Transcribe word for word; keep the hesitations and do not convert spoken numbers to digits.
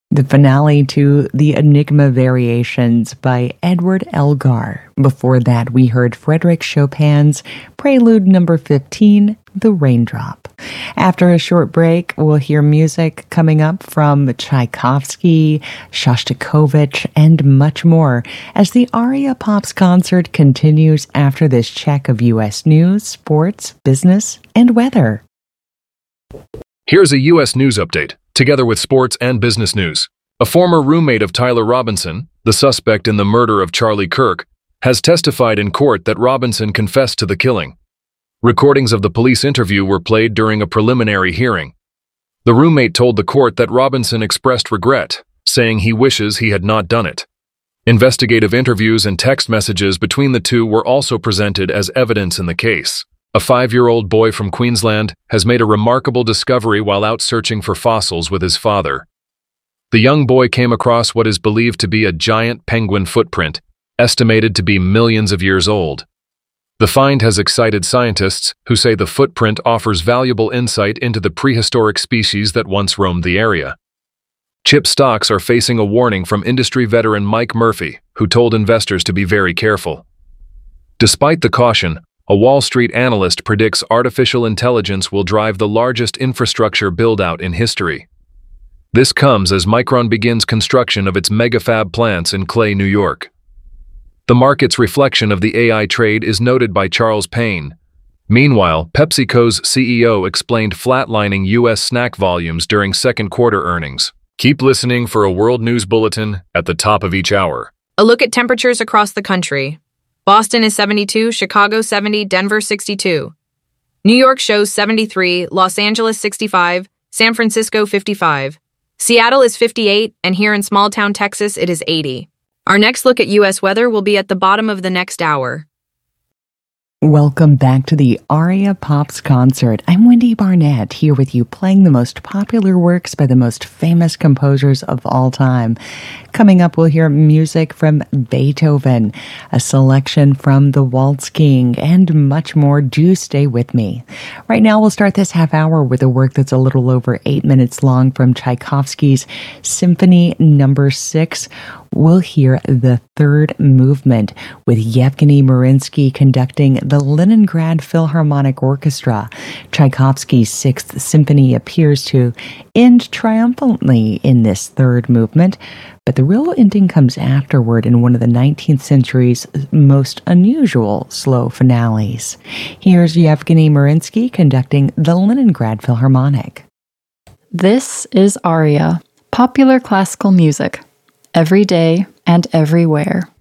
The finale to The Enigma Variations by Edward Elgar. Before that, we heard Frédéric Chopin's Prelude number fifteen, The Raindrop. After a short break, we'll hear music coming up from Tchaikovsky, Shostakovich, and much more as the Aria Pops concert continues after this check of U S news, sports, business, and weather. Here's a U S news update, together with sports and business news. A former roommate of Tyler Robinson, the suspect in the murder of Charlie Kirk, has testified in court that Robinson confessed to the killing. Recordings of the police interview were played during a preliminary hearing. The roommate told the court that Robinson expressed regret, saying he wishes he had not done it. Investigative interviews and text messages between the two were also presented as evidence in the case. A five-year-old boy from Queensland has made a remarkable discovery while out searching for fossils with his father. The young boy came across what is believed to be a giant penguin footprint, estimated to be millions of years old. The find has excited scientists who say the footprint offers valuable insight into the prehistoric species that once roamed the area. Chip stocks are facing a warning from industry veteran Mike Murphy, who told investors to be very careful. Despite the caution, a Wall Street analyst predicts artificial intelligence will drive the largest infrastructure build-out in history. This comes as Micron begins construction of its megafab plants in Clay, New York. The market's reflection of the A I trade is noted by Charles Payne. Meanwhile, PepsiCo's C E O explained flatlining U S snack volumes during second quarter earnings. Keep listening for a world news bulletin at the top of each hour. A look at temperatures across the country. Boston is seventy-two, Chicago seventy, Denver sixty-two. New York shows seventy-three, Los Angeles sixty-five, San Francisco fifty-five. Seattle is fifty-eight, and here in small-town Texas it is eighty. Our next look at U S weather will be at the bottom of the next hour. Welcome back to the Aria Pops concert. I'm Wendy Barnett, here with you playing the most popular works by the most famous composers of all time. Coming up, we'll hear music from Beethoven, a selection from The Waltz King, and much more. Do stay with me. Right now, we'll start this half hour with a work that's a little over eight minutes long from Tchaikovsky's Symphony Number Six. We'll hear the third movement with Yevgeny Marinsky conducting the Leningrad Philharmonic Orchestra. Tchaikovsky's Sixth Symphony appears to end triumphantly in this third movement, but the real ending comes afterward in one of the nineteenth century's most unusual slow finales. Here's Yevgeny Marinsky conducting the Leningrad Philharmonic. This is Aria, popular classical music, every day and everywhere.